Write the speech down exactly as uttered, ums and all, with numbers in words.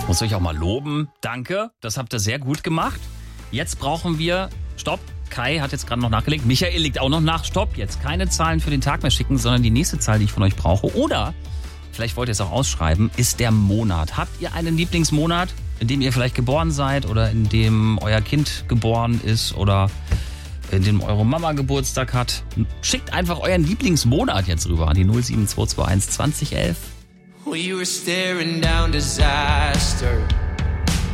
Muss euch auch mal loben. Danke, das habt ihr sehr gut gemacht. Jetzt brauchen wir, stopp, Kai hat jetzt gerade noch nachgelegt, Michael legt auch noch nach, stopp, jetzt keine Zahlen für den Tag mehr schicken, sondern die nächste Zahl, die ich von euch brauche. Oder, vielleicht wollt ihr es auch ausschreiben, ist der Monat. Habt ihr einen Lieblingsmonat, in dem ihr vielleicht geboren seid oder in dem euer Kind geboren ist oder in dem eure Mama Geburtstag hat? Schickt einfach euren Lieblingsmonat jetzt rüber an die null sieben zwei zwei eins zwanzig elf. We were staring down disaster.